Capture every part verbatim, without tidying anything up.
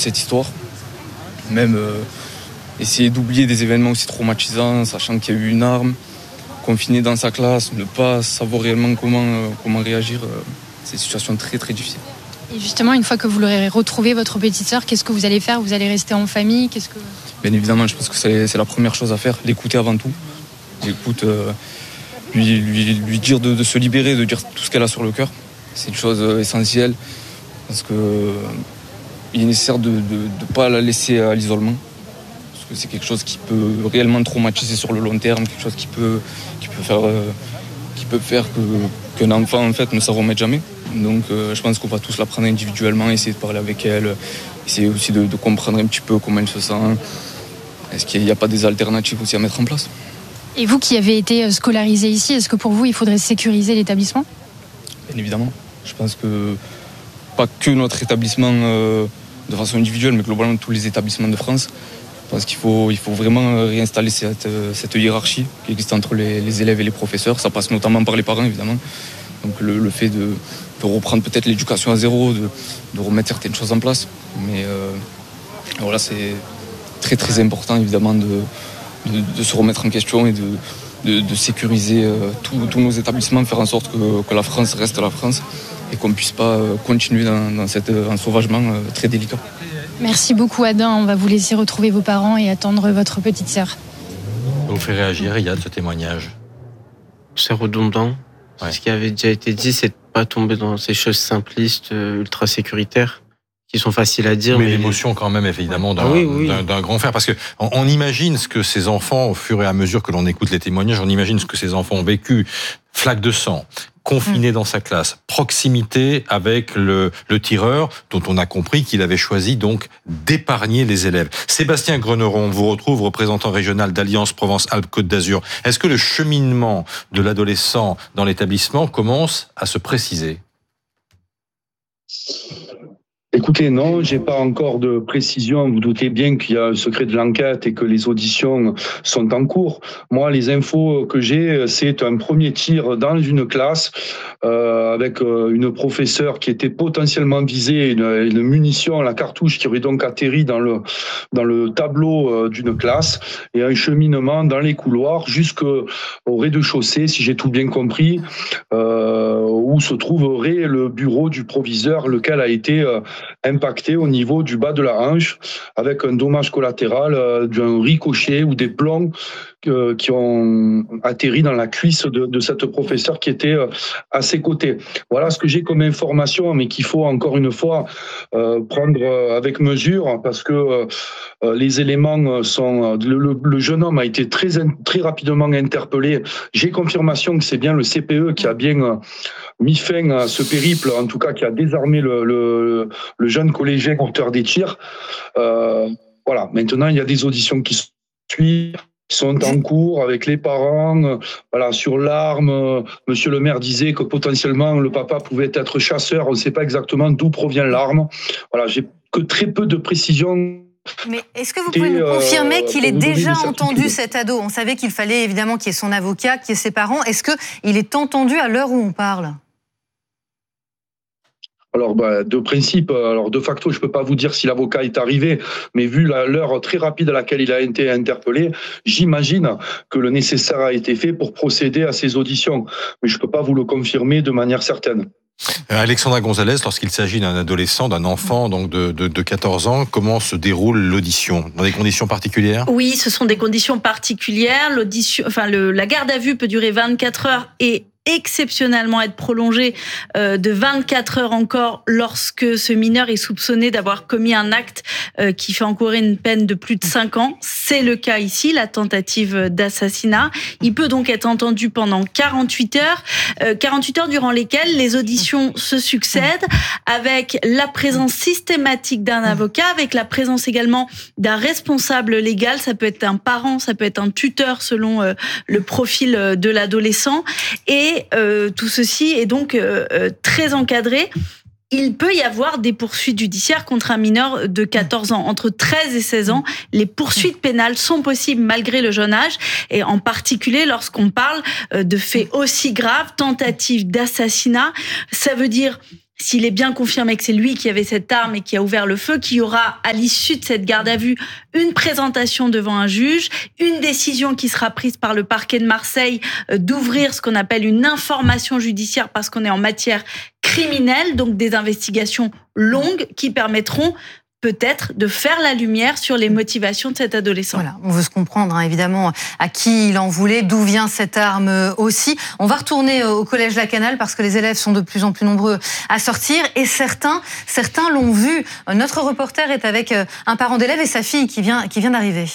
cette histoire. Même euh, essayer d'oublier des événements aussi traumatisants, sachant qu'il y a eu une arme, confiné dans sa classe, ne pas savoir réellement comment, euh, comment réagir. Euh, c'est une situation très très difficile. Et justement, une fois que vous l'aurez retrouvé, votre petite sœur, qu'est-ce que vous allez faire ? Vous allez rester en famille ? Qu'est-ce que... Bien évidemment, je pense que c'est, c'est la première chose à faire, l'écouter avant tout. L'écoute, euh, lui, lui, lui dire de, de se libérer, de dire tout ce qu'elle a sur le cœur. C'est une chose essentielle, parce que euh, il est nécessaire de ne pas la laisser à l'isolement. Parce que c'est quelque chose qui peut réellement traumatiser sur le long terme, quelque chose qui peut, qui peut faire, euh, qui peut faire que, qu'un enfant en fait, ne s'en remette jamais. Donc euh, je pense qu'on va tous la prendre individuellement, essayer de parler avec elle, essayer aussi de, de comprendre un petit peu comment elle se sent. Est-ce qu'il n'y a pas des alternatives aussi à mettre en place ? Et vous qui avez été scolarisé ici, est-ce que pour vous il faudrait sécuriser l'établissement ? Bien évidemment. Je pense que pas que notre établissement euh, de façon individuelle, mais globalement tous les établissements de France. Je pense qu'il faut, il faut vraiment réinstaller cette, cette hiérarchie qui existe entre les, les élèves et les professeurs. Ça passe notamment par les parents, évidemment. Donc le, le fait de, de reprendre peut-être l'éducation à zéro, de, de remettre certaines choses en place. Mais euh, voilà, c'est très très important, évidemment, de, de, de se remettre en question et de, de, de sécuriser euh, tous nos établissements, faire en sorte que, que la France reste la France et qu'on ne puisse pas continuer dans, dans cet ensauvagement euh, très délicat. Merci beaucoup Adam, on va vous laisser retrouver vos parents et attendre votre petite sœur. Ça vous fait réagir, Riyad, ce témoignage ? C'est redondant. Ouais. Ce qui avait déjà été dit, c'est de pas tomber dans ces choses simplistes, ultra sécuritaires, qui sont faciles à dire. Mais, mais l'émotion quand même, évidemment, d'un, ah oui, oui. d'un, d'un grand frère. Parce que on, on imagine ce que ces enfants, au fur et à mesure que l'on écoute les témoignages, on imagine ce que ces enfants ont vécu. Flaque de sang, confiné dans sa classe, proximité avec le, le tireur, dont on a compris qu'il avait choisi donc d'épargner les élèves. Sébastien Greneron, vous retrouve, représentant régional d'Alliance Provence-Alpes-Côte d'Azur. Est-ce que le cheminement de l'adolescent dans l'établissement commence à se préciser ? Écoutez, non, j'ai pas encore de précision. Vous doutez bien qu'il y a le secret de l'enquête et que les auditions sont en cours. Moi, les infos que j'ai, c'est un premier tir dans une classe euh, avec une professeure qui était potentiellement visée, une, une munition, la cartouche qui aurait donc atterri dans le dans le tableau d'une classe et un cheminement dans les couloirs jusqu'au rez-de-chaussée, si j'ai tout bien compris, euh, où se trouverait le bureau du proviseur, lequel a été euh, impacté au niveau du bas de la hanche avec un dommage collatéral euh, d'un ricochet ou des plombs euh, qui ont atterri dans la cuisse de, de cette professeure qui était euh, à ses côtés. Voilà ce que j'ai comme information, mais qu'il faut encore une fois euh, prendre euh, avec mesure parce que euh, les éléments sont... Le, le, le jeune homme a été très, très rapidement interpellé. J'ai confirmation que c'est bien le C P E qui a bien... Euh, mis fin à ce périple, en tout cas qui a désarmé le, le, le jeune collégien auteur des tirs. Euh, voilà. Maintenant, il y a des auditions qui suivent, qui sont en cours avec les parents. Voilà, sur l'arme, monsieur le maire disait que potentiellement le papa pouvait être chasseur. On ne sait pas exactement d'où provient l'arme. Voilà, j'ai que très peu de précisions. Mais est-ce que vous pouvez nous confirmer euh, qu'il ait déjà entendu cet ado ? On savait qu'il fallait évidemment qu'il y ait son avocat, qu'il y ait ses parents. Est-ce qu'il est entendu à l'heure où on parle ? Alors, bah, de principe, alors de facto, je peux pas vous dire si l'avocat est arrivé, mais vu la, l'heure très rapide à laquelle il a été interpellé, j'imagine que le nécessaire a été fait pour procéder à ces auditions. Mais je peux pas vous le confirmer de manière certaine. Alexandra Gonzalez, lorsqu'il s'agit d'un adolescent, d'un enfant donc de, de, de quatorze ans, comment se déroule l'audition ? Dans des conditions particulières ? Oui, ce sont des conditions particulières. L'audition, enfin, le, la garde à vue peut durer vingt-quatre heures et exceptionnellement être prolongée euh, de vingt-quatre heures encore lorsque ce mineur est soupçonné d'avoir commis un acte euh, qui fait encourir une peine de plus de cinq ans. C'est le cas ici, la tentative d'assassinat. Il peut donc être entendu pendant quarante-huit heures, euh, quarante-huit heures durant lesquelles les auditions se succèdent avec la présence systématique d'un avocat, avec la présence également d'un responsable légal. Ça peut être un parent, ça peut être un tuteur selon euh, le profil de l'adolescent. Et euh, tout ceci est donc euh, très encadré. Il peut y avoir des poursuites judiciaires contre un mineur de quatorze ans. Entre treize et seize ans, les poursuites pénales sont possibles malgré le jeune âge, et en particulier lorsqu'on parle de faits aussi graves, tentative d'assassinat. Ça veut dire s'il est bien confirmé que c'est lui qui avait cette arme et qui a ouvert le feu, qu'il y aura à l'issue de cette garde à vue une présentation devant un juge, une décision qui sera prise par le parquet de Marseille euh, d'ouvrir ce qu'on appelle une information judiciaire parce qu'on est en matière criminelle, donc des investigations longues qui permettront peut-être de faire la lumière sur les motivations de cet adolescent. Voilà, on veut se comprendre, hein, évidemment, à qui il en voulait, d'où vient cette arme aussi. On va retourner au collège Lacanal parce que les élèves sont de plus en plus nombreux à sortir et certains, certains l'ont vu. Notre reporter est avec un parent d'élève et sa fille qui vient, qui vient d'arriver.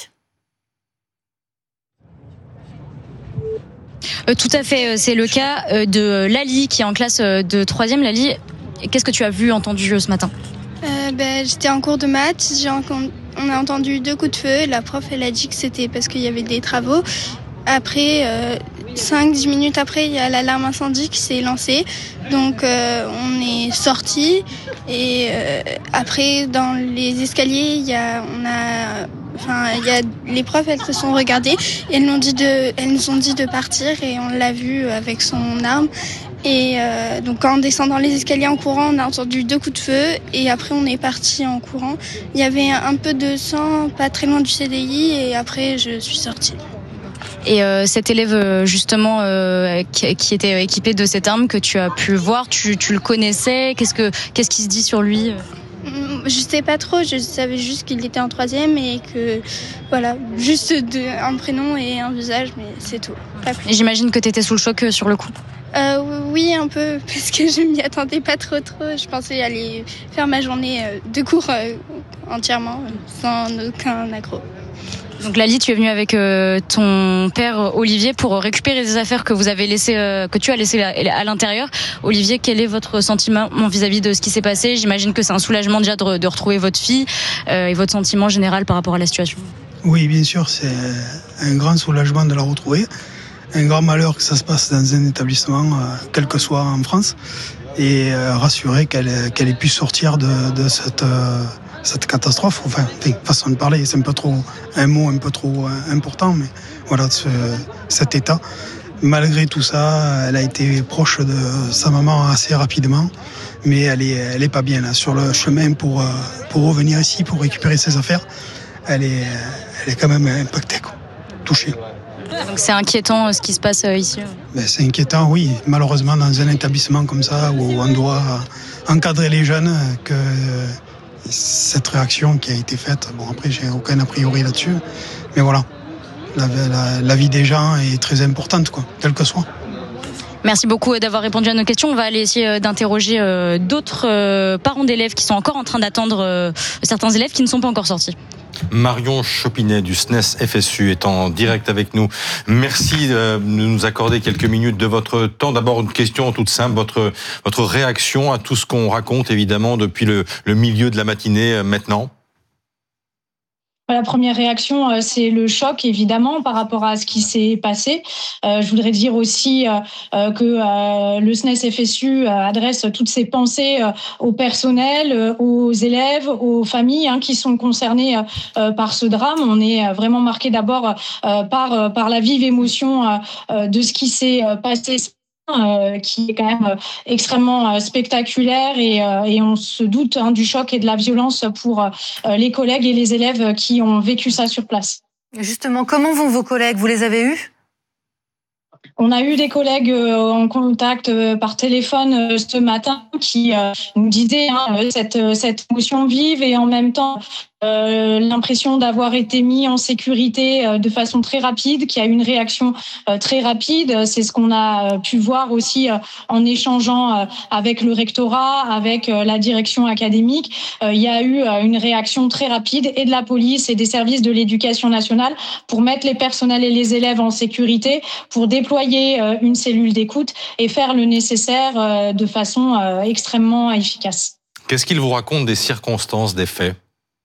Euh, tout à fait, c'est le cas de Lali qui est en classe de troisième. Lali, qu'est-ce que tu as vu, entendu ce matin ? Euh, ben, j'étais en cours de maths, j'ai en... on a entendu deux coups de feu. La prof, elle a dit que c'était parce qu'il y avait des travaux. Après, euh, cinq dix minutes après, il y a l'alarme incendie qui s'est lancée. Donc, euh, on est sortis. Et euh, après, dans les escaliers, il y a, on a, enfin, il y a les profs, elles se sont regardées et elles nous ont dit de, elles nous ont dit de partir et on l'a vu avec son arme. Et euh, donc en descendant les escaliers en courant, on a entendu deux coups de feu et après on est parti en courant. Il y avait un peu de sang pas très loin du C D I et après je suis sortie. Et euh, cet élève justement euh, qui, qui était équipé de cette arme que tu as pu voir, tu, tu le connaissais, qu'est-ce que qu'est-ce qui se dit sur lui ? Je sais pas trop, je savais juste qu'il était en troisième et que voilà, juste de, un prénom et un visage, mais c'est tout. Pas plus. Et j'imagine que tu étais sous le choc sur le coup. Euh, oui, un peu, parce que je m'y attendais pas trop trop. Je pensais aller faire ma journée de cours euh, entièrement, sans aucun accroc. Donc Lali, tu es venue avec euh, ton père Olivier pour récupérer des affaires que vous avez laissées, euh, que tu as laissées à, à l'intérieur. Olivier, quel est votre sentiment vis-à-vis de ce qui s'est passé ? J'imagine que c'est un soulagement déjà de, de retrouver votre fille euh, et votre sentiment général par rapport à la situation. Oui, bien sûr, c'est un grand soulagement de la retrouver. Un grand malheur que ça se passe dans un établissement, euh, quel que soit en France, et euh, rassurer qu'elle, qu'elle ait pu sortir de, de cette, euh, cette catastrophe. Enfin, façon de parler, c'est un peu trop un mot un peu trop euh, important, mais voilà, ce, cet état. Malgré tout ça, elle a été proche de sa maman assez rapidement, mais elle est, elle est pas bien là. Sur le chemin pour, euh, pour revenir ici, pour récupérer ses affaires, elle est, elle est quand même impactée, quoi, touchée. Donc c'est inquiétant ce qui se passe ici. Ben c'est inquiétant, oui. Malheureusement, dans un établissement comme ça, où on doit encadrer les jeunes, que cette réaction qui a été faite, bon après j'ai aucun a priori là-dessus, mais voilà, la, la, la vie des gens est très importante, quoi, quel que soit. Merci beaucoup d'avoir répondu à nos questions. On va aller essayer d'interroger d'autres parents d'élèves qui sont encore en train d'attendre certains élèves qui ne sont pas encore sortis. Marion Chopinet du S N E S F S U est en direct avec nous. Merci de nous accorder quelques minutes de votre temps. D'abord, une question toute simple, votre, votre réaction à tout ce qu'on raconte, évidemment, depuis le, le milieu de la matinée maintenant. La première réaction, c'est le choc, évidemment, par rapport à ce qui s'est passé. Euh, je voudrais dire aussi euh, que euh, le S N E S F S U adresse toutes ses pensées euh, au personnel, euh, aux élèves, aux familles hein, qui sont concernées euh, par ce drame. On est vraiment marqué d'abord euh, par, par la vive émotion euh, de ce qui s'est passé. Euh, qui est quand même euh, extrêmement euh, spectaculaire et, euh, et on se doute hein, du choc et de la violence pour euh, les collègues et les élèves qui ont vécu ça sur place. Justement, comment vont vos collègues ? Vous les avez eus ? On a eu des collègues en contact par téléphone ce matin qui nous disaient hein, cette, cette émotion vive et en même temps euh, l'impression d'avoir été mis en sécurité de façon très rapide, qu'il y a eu une réaction très rapide. C'est ce qu'on a pu voir aussi en échangeant avec le rectorat, avec la direction académique. Il y a eu une réaction très rapide et de la police et des services de l'éducation nationale pour mettre les personnels et les élèves en sécurité, pour déployer une cellule d'écoute et faire le nécessaire de façon extrêmement efficace. Qu'est-ce qu'il vous raconte des circonstances des faits ?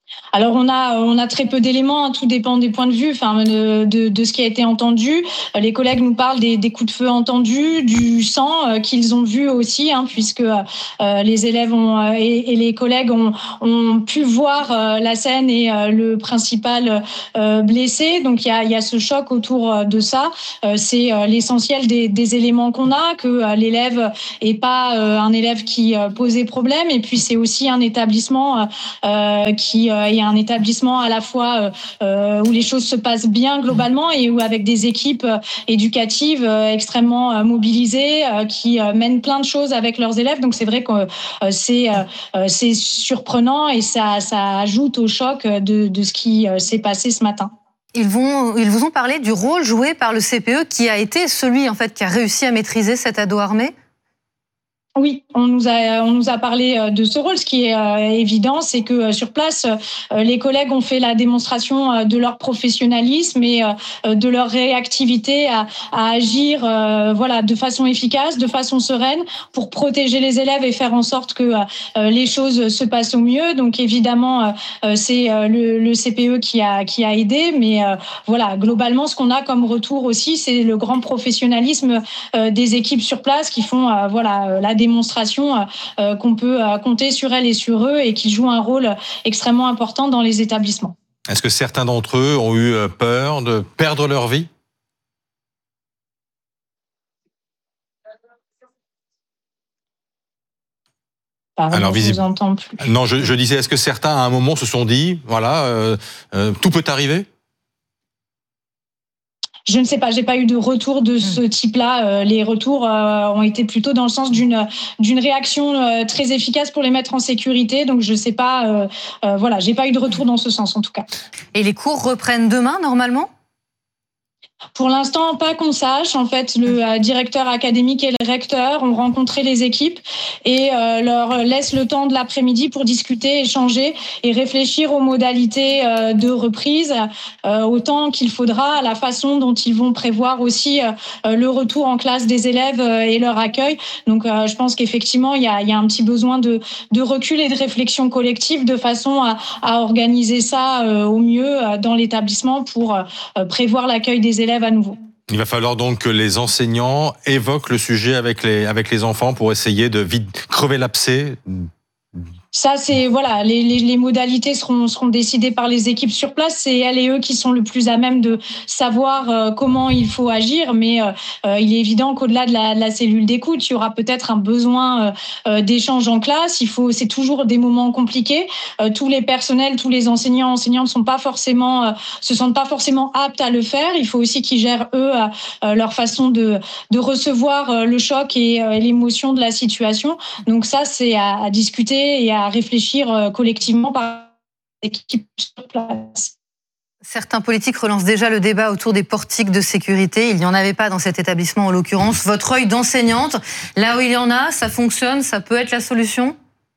Alors on a on a très peu d'éléments, hein, tout dépend des points de vue, enfin de, de, de ce qui a été entendu. Les collègues nous parlent des, des coups de feu entendus, du sang euh, qu'ils ont vu aussi, hein, puisque euh, les élèves ont, euh, et, et les collègues ont, ont pu voir euh, la scène et euh, le principal euh, blessé. Donc il y a, il y a ce choc autour de ça. Euh, c'est euh, l'essentiel des, des éléments qu'on a, que euh, l'élève est pas euh, un élève qui euh, posait problème, et puis c'est aussi un établissement euh, qui euh, est un établissement à la fois euh, où les choses se passent bien globalement et où avec des équipes euh, éducatives euh, extrêmement euh, mobilisées euh, qui euh, mènent plein de choses avec leurs élèves. Donc c'est vrai que euh, c'est euh, c'est surprenant et ça ça ajoute au choc de de ce qui euh, s'est passé ce matin. Ils vont ils vous ont parlé du rôle joué par le C P E qui a été celui en fait qui a réussi à maîtriser cet ado armé. Oui, on nous a on nous a parlé de ce rôle. Ce qui est euh, évident, c'est que euh, sur place, euh, les collègues ont fait la démonstration euh, de leur professionnalisme et euh, de leur réactivité à, à agir, euh, voilà, de façon efficace, de façon sereine, pour protéger les élèves et faire en sorte que euh, les choses se passent au mieux. Donc évidemment, euh, c'est euh, le, le C P E qui a qui a aidé, mais euh, voilà, globalement, ce qu'on a comme retour aussi, c'est le grand professionnalisme euh, des équipes sur place qui font euh, voilà la démonstration démonstration euh, qu'on peut euh, compter sur elles et sur eux et qui jouent un rôle extrêmement important dans les établissements. Est-ce que certains d'entre eux ont eu peur de perdre leur vie ? Pardon, Alors, je vous entends plus. Non, je, je disais, est-ce que certains à un moment se sont dit, voilà, euh, euh, tout peut arriver ? Je ne sais pas, j'ai pas eu de retour de ce type-là. Les retours ont été plutôt dans le sens d'une d'une réaction très efficace pour les mettre en sécurité. Donc je sais pas, euh, euh, voilà, j'ai pas eu de retour dans ce sens en tout cas. Et les cours reprennent demain normalement ? Pour l'instant, pas qu'on sache. En fait, le directeur académique et le recteur ont rencontré les équipes et euh, leur laissent le temps de l'après-midi pour discuter, échanger et réfléchir aux modalités euh, de reprise, euh, autant qu'il faudra, à la façon dont ils vont prévoir aussi euh, le retour en classe des élèves euh, et leur accueil. Donc, euh, je pense qu'effectivement, il y a, il y a un petit besoin de, de recul et de réflexion collective de façon à, à organiser ça euh, au mieux euh, dans l'établissement pour euh, prévoir l'accueil des élèves à nouveau. Il va falloir donc que les enseignants évoquent le sujet avec les, avec les enfants pour essayer de vite crever l'abcès. Ça, c'est voilà, les, les, les modalités seront, seront décidées par les équipes sur place. C'est elles et eux qui sont le plus à même de savoir euh, comment il faut agir. Mais euh, euh, il est évident qu'au-delà de la, de la cellule d'écoute, il y aura peut-être un besoin euh, d'échange en classe. Il faut, c'est toujours des moments compliqués. Euh, tous les personnels, tous les enseignants, enseignantes ne sont pas forcément, euh, se sentent pas forcément aptes à le faire. Il faut aussi qu'ils gèrent eux euh, leur façon de, de recevoir euh, le choc et euh, l'émotion de la situation. Donc ça, c'est à, à discuter et à à réfléchir collectivement par l'équipe sur place. Certains politiques relancent déjà le débat autour des portiques de sécurité. Il n'y en avait pas dans cet établissement en l'occurrence. Votre œil d'enseignante, là où il y en a, ça fonctionne, ça peut être la solution ?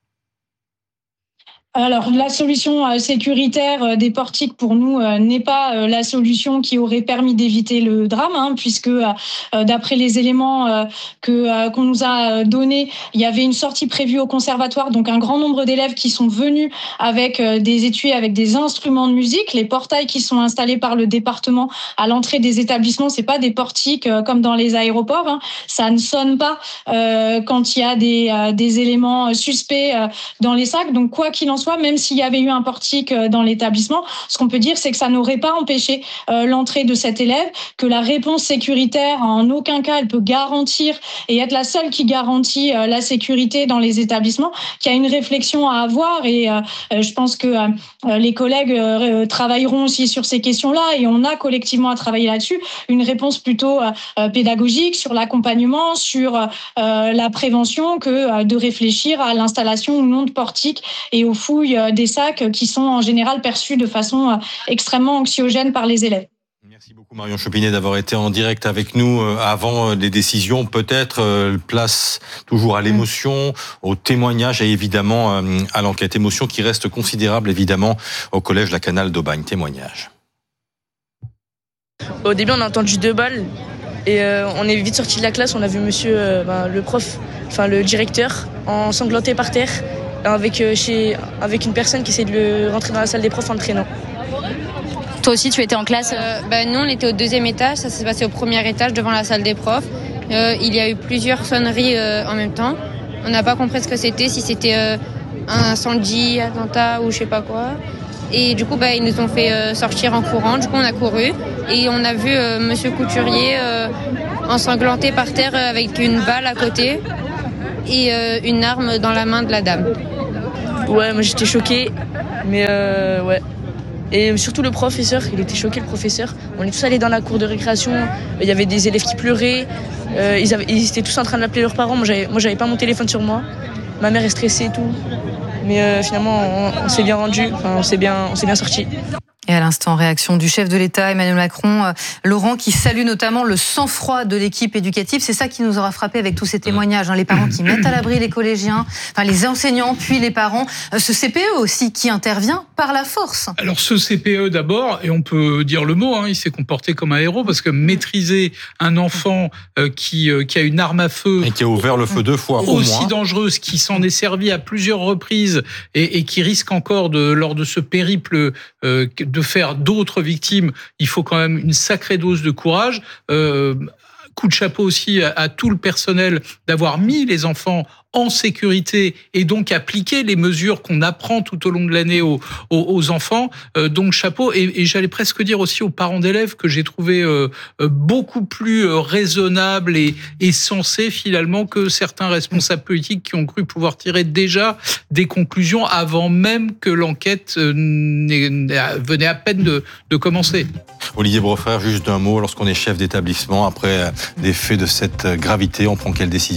Alors, la solution sécuritaire des portiques, pour nous, n'est pas la solution qui aurait permis d'éviter le drame, hein, puisque d'après les éléments que qu'on nous a donnés, il y avait une sortie prévue au conservatoire, donc un grand nombre d'élèves qui sont venus avec des étuis, avec des instruments de musique. Les portails qui sont installés par le département à l'entrée des établissements, c'est pas des portiques comme dans les aéroports, hein. Ça ne sonne pas euh, quand il y a des, des éléments suspects dans les sacs. Donc, quoi qu'il en soit, même s'il y avait eu un portique dans l'établissement, ce qu'on peut dire, c'est que ça n'aurait pas empêché euh, l'entrée de cet élève, que la réponse sécuritaire, en aucun cas, elle peut garantir et être la seule qui garantit euh, la sécurité dans les établissements, qu'il y a une réflexion à avoir et euh, je pense que euh, les collègues euh, travailleront aussi sur ces questions-là et on a collectivement à travailler là-dessus, une réponse plutôt euh, pédagogique sur l'accompagnement, sur euh, la prévention, que euh, de réfléchir à l'installation ou non de portiques et aux fouilles des sacs qui sont en général perçus de façon extrêmement anxiogène par les élèves. Merci beaucoup Marion Chopinet d'avoir été en direct avec nous avant les décisions. Peut-être place toujours à l'émotion, au témoignage et évidemment à l'enquête. Émotion qui reste considérable évidemment au collège La Canale d'Aubagne. Témoignage. Au début on a entendu deux balles et euh, on est vite sorti de la classe. On a vu monsieur, euh, ben, le prof, enfin le directeur ensanglanté par terre. avec, euh, chez, avec une personne qui essaie de le rentrer dans la salle des profs en le traînant. Toi aussi, tu étais en classe euh, bah, Nous, on était au deuxième étage. Ça s'est passé au premier étage devant la salle des profs. Euh, il y a eu plusieurs sonneries euh, en même temps. On n'a pas compris ce que c'était, si c'était euh, un incendie, attentat ou je sais pas quoi. Et du coup, bah, ils nous ont fait euh, sortir en courant. Du coup, on a couru et on a vu euh, Monsieur Couturier euh, ensanglanté par terre avec une balle à côté et euh, une arme dans la main de la dame. Ouais, moi j'étais choquée, mais euh, ouais. Et surtout le professeur, il était choqué, le professeur. On est tous allés dans la cour de récréation, il y avait des élèves qui pleuraient, euh, ils, avaient, ils étaient tous en train de l'appeler leurs parents. Moi j'avais, moi, j'avais pas mon téléphone sur moi, ma mère est stressée et tout. Mais euh, finalement, on, on s'est bien rendu, enfin, on s'est bien, on s'est bien sortis. Et à l'instant, réaction du chef de l'État, Emmanuel Macron, euh, Laurent, qui salue notamment le sang-froid de l'équipe éducative. C'est ça qui nous aura frappé avec tous ces témoignages. Hein, les parents qui mettent à l'abri les collégiens, enfin les enseignants, puis les parents. Euh, ce C P E aussi qui intervient par la force. Alors ce C P E d'abord, et on peut dire le mot, hein, il s'est comporté comme un héros parce que maîtriser un enfant euh, qui, euh, qui a une arme à feu... Et qui a ouvert le feu deux fois au aussi moins. dangereuse, qui s'en est servi à plusieurs reprises et, et qui risque encore, de, lors de ce périple, euh, de faire d'autres victimes, il faut quand même une sacrée dose de courage. Euh, coup de chapeau aussi à, à tout le personnel d'avoir mis les enfants en sécurité et donc appliquer les mesures qu'on apprend tout au long de l'année aux, aux, aux enfants. Euh, donc chapeau. Et, et j'allais presque dire aussi aux parents d'élèves que j'ai trouvé euh, beaucoup plus raisonnables et, et sensés finalement que certains responsables politiques qui ont cru pouvoir tirer déjà des conclusions avant même que l'enquête euh, venait à peine de, de commencer. Olivier Brofrère, juste d'un mot, lorsqu'on est chef d'établissement, après des faits de cette gravité, on prend quelle décision ?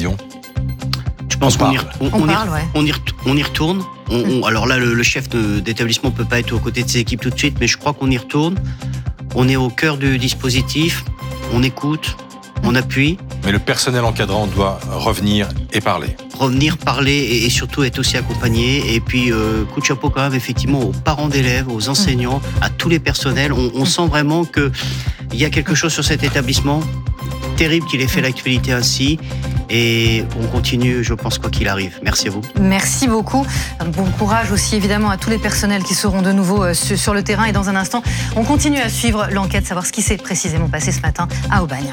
Je pense qu'on y, on, on, on, parle, y, ouais. on, y, on y retourne. On, on, alors là, le, le chef de, d'établissement ne peut pas être aux côtés de ses équipes tout de suite, mais je crois qu'on y retourne. On est au cœur du dispositif, on écoute, on appuie. Mais le personnel encadrant doit revenir et parler. Revenir, parler et, et surtout être aussi accompagné. Et puis, euh, coup de chapeau quand même, effectivement, aux parents d'élèves, aux enseignants, à tous les personnels. On, on sent vraiment qu'il y a quelque chose sur cet établissement. Terrible qu'il ait fait l'actualité ainsi. Et on continue, je pense, quoi qu'il arrive. Merci à vous. Merci beaucoup. Bon courage aussi, évidemment, à tous les personnels qui seront de nouveau sur le terrain. Et dans un instant, on continue à suivre l'enquête, savoir ce qui s'est précisément passé ce matin à Aubagne.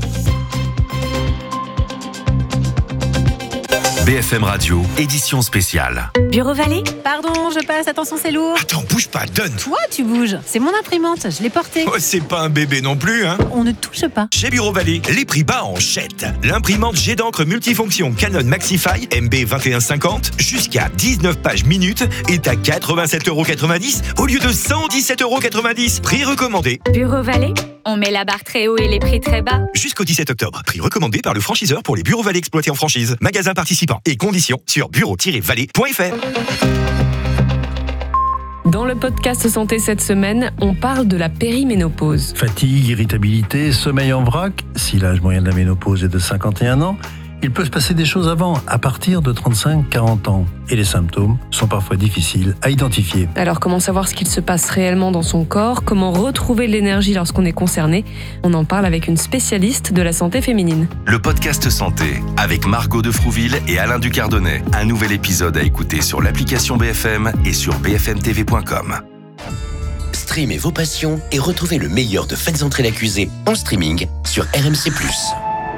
B F M Radio, édition spéciale. Bureau Vallée ? Pardon, je passe, attention c'est lourd. Attends, bouge pas, donne. Toi, tu bouges. C'est mon imprimante, je l'ai portée. Oh, c'est pas un bébé non plus, hein. On ne touche pas. Chez Bureau Vallée, les prix bas en jette. L'imprimante jet d'encre multifonction Canon Maxify M B vingt et un cinquante, jusqu'à dix-neuf pages minutes, est à quatre-vingt-sept euros quatre-vingt-dix au lieu de cent dix-sept euros quatre-vingt-dix. Prix recommandé. Bureau Vallée, on met la barre très haut et les prix très bas. Jusqu'au dix-sept octobre. Prix recommandé par le franchiseur pour les Bureaux Vallée exploités en franchise. Magasin participant et conditions sur bureau tiret vallée point f r. Dans le podcast Santé cette semaine, on parle de la périménopause. Fatigue, irritabilité, sommeil en vrac. Si l'âge moyen de la ménopause est de cinquante et un ans, il peut se passer des choses avant, à partir de trente-cinq à quarante ans. Et les symptômes sont parfois difficiles à identifier. Alors comment savoir ce qu'il se passe réellement dans son corps ? Comment retrouver l'énergie lorsqu'on est concerné ? On en parle avec une spécialiste de la santé féminine. Le podcast Santé, avec Margot de Frouville et Alain Ducardonnet. Un nouvel épisode à écouter sur l'application B F M et sur b f m t v point com. Streamez vos passions et retrouvez le meilleur de Faites entrer l'accusé en streaming sur R M C plus.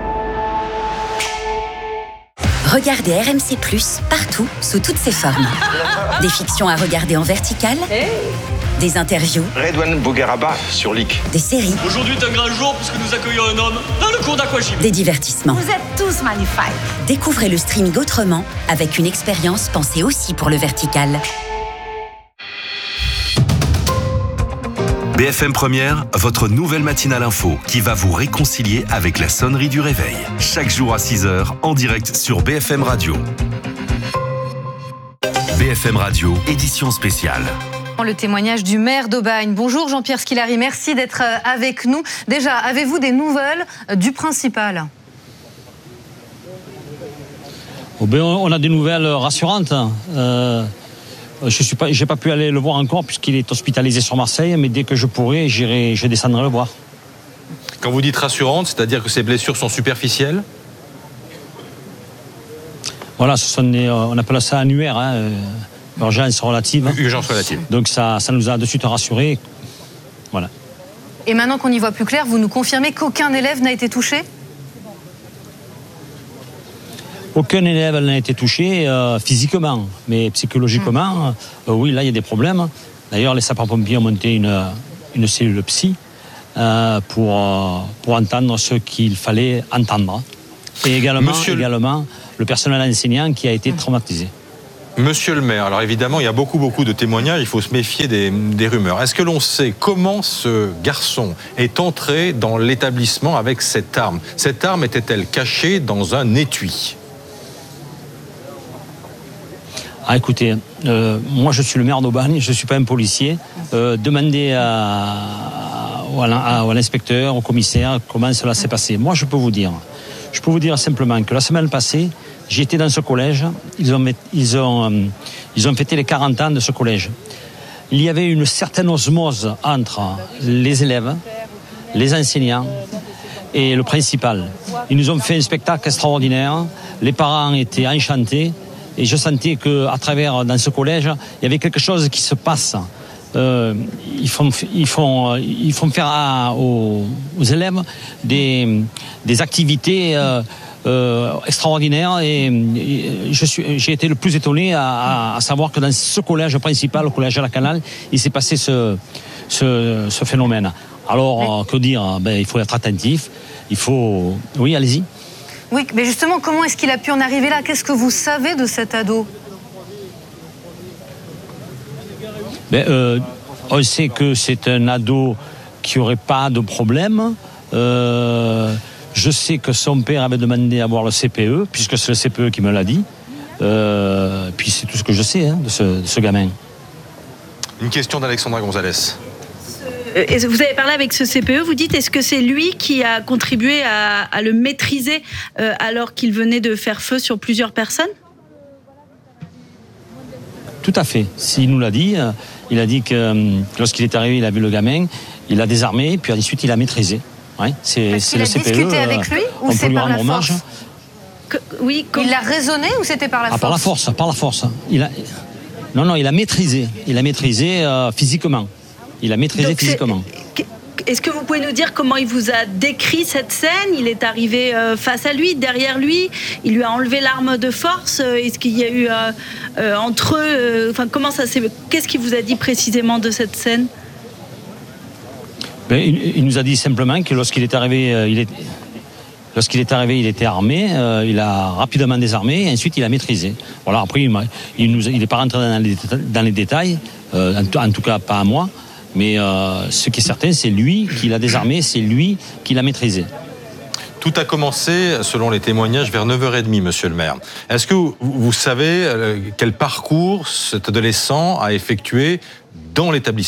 Regardez R M C plus, partout, sous toutes ses formes. Des fictions à regarder en vertical, des interviews, Redouane Bougueraba sur L I C. des séries, Aujourd'hui est un grand jour puisque nous accueillons un homme dans le cours d'aquagym. des divertissements. Vous êtes tous magnifiques. Découvrez le streaming autrement, avec une expérience pensée aussi pour le vertical. B F M Première, votre nouvelle matinale info qui va vous réconcilier avec la sonnerie du réveil. Chaque jour à six heures, en direct sur B F M Radio. B F M Radio, édition spéciale. Le témoignage du maire d'Aubagne. Bonjour Jean-Pierre Squillari, merci d'être avec nous. Déjà, avez-vous des nouvelles du principal ? Oh ben, on a des nouvelles rassurantes. Euh... Je suis pas, j'ai pas pu aller le voir encore puisqu'il est hospitalisé sur Marseille, mais dès que je pourrai, j'irai, je descendrai le voir. Quand vous dites rassurante, c'est-à-dire que ces blessures sont superficielles ? Voilà, ce sont des, on appelle ça annuaire, hein, euh, urgence relative. Urgence relative. Donc ça, ça nous a de suite rassurés. Voilà. Et maintenant qu'on y voit plus clair, vous nous confirmez qu'aucun élève n'a été touché ? Aucun élève n'a été touché euh, physiquement, mais psychologiquement, euh, oui, là il y a des problèmes. D'ailleurs, les sapeurs-pompiers ont monté une, une cellule psy euh, pour, euh, pour entendre ce qu'il fallait entendre. Et également, Monsieur... également le personnel enseignant qui a été traumatisé. Monsieur le maire, alors évidemment, il y a beaucoup, beaucoup de témoignages, il faut se méfier des, des rumeurs. Est-ce que l'on sait comment ce garçon est entré dans l'établissement avec cette arme ? Cette arme était-elle cachée dans un étui ? Ah, écoutez, euh, moi je suis le maire d'Aubagne, je ne suis pas un policier. Euh, demandez à, à, à l'inspecteur, au commissaire, comment cela s'est passé. Moi je peux vous dire, je peux vous dire simplement que la semaine passée, j'étais dans ce collège, ils ont, ils ont, euh, ils ont fêté les quarante ans de ce collège. Il y avait une certaine osmose entre les élèves, les enseignants et le principal. Ils nous ont fait un spectacle extraordinaire, les parents étaient enchantés. Et je sentais qu'à travers, dans ce collège, il y avait quelque chose qui se passe. Euh, ils, font, ils, font, ils font faire à, aux, aux élèves des, des activités euh, euh, extraordinaires. Et, et je suis, j'ai été le plus étonné à, à, à savoir que dans ce collège principal, le collège Lacanal, il s'est passé ce, ce, ce phénomène. Alors, oui. Que dire ? Ben, il faut être attentif. Il faut... Oui, allez-y. Oui, mais justement, comment est-ce qu'il a pu en arriver là ? Qu'est-ce que vous savez de cet ado ? ben, euh, On sait que c'est un ado qui n'aurait pas de problème. Euh, je sais que son père avait demandé à voir le C P E, puisque c'est le C P E qui me l'a dit. Euh, puis c'est tout ce que je sais hein, de, ce, de ce gamin. Une question d'Alexandra Gonzalez. Vous avez parlé avec ce C P E, vous dites, est-ce que c'est lui qui a contribué à, à le maîtriser euh, alors qu'il venait de faire feu sur plusieurs personnes ? Tout à fait. S'il nous l'a dit, euh, il a dit que euh, lorsqu'il est arrivé, il a vu le gamin, il l'a désarmé, puis ensuite il a maîtrisé. Ouais, c'est, c'est il le a C P E. discuté avec lui ou c'est par la force ? que, Oui. Comme... Il l'a raisonné ou c'était par la ah, force ? Par la force, par la force. Il a... Non, non, il a maîtrisé. Il a maîtrisé euh, physiquement. Il a maîtrisé Donc, physiquement. Est-ce que vous pouvez nous dire comment il vous a décrit cette scène ? Il est arrivé euh, face à lui, derrière lui, il lui a enlevé l'arme de force. Est-ce qu'il y a eu euh, euh, entre eux euh, Enfin, comment ça s'est Qu'est-ce qu'il vous a dit précisément de cette scène ? ben, il, il nous a dit simplement que lorsqu'il est arrivé, euh, il est, lorsqu'il est arrivé, il était armé. Euh, il a rapidement désarmé et ensuite il a maîtrisé. Voilà. Après, il, il nous, il n'est pas rentré dans les, dans les détails. Euh, en, en tout cas, pas à moi. Mais euh, ce qui est certain, c'est lui qui l'a désarmé, c'est lui qui l'a maîtrisé. Tout a commencé, selon les témoignages, vers neuf heures trente, monsieur le maire. Est-ce que vous, vous savez euh, quel parcours cet adolescent a effectué dans l'établissement ?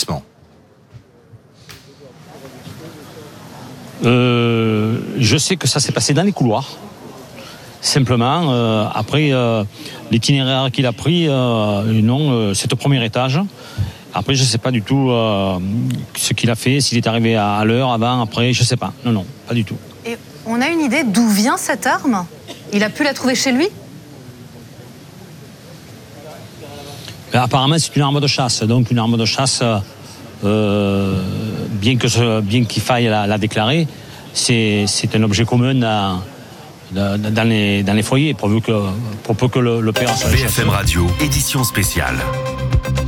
euh, Je sais que ça s'est passé dans les couloirs. Simplement, euh, après, euh, l'itinéraire qu'il a pris, euh, non, euh, c'est au premier étage. Après, je ne sais pas du tout euh, ce qu'il a fait, s'il est arrivé à, à l'heure, avant, après, je ne sais pas. Non, non, pas du tout. Et on a une idée d'où vient cette arme ? Il a pu la trouver chez lui ? Ben, apparemment, c'est une arme de chasse. Donc, une arme de chasse, euh, bien, que ce, bien qu'il faille la, la déclarer, c'est, c'est un objet commun dans, dans, les, dans les foyers, pour peu que, pour peu que le, le père soit... B F M Radio, édition spéciale.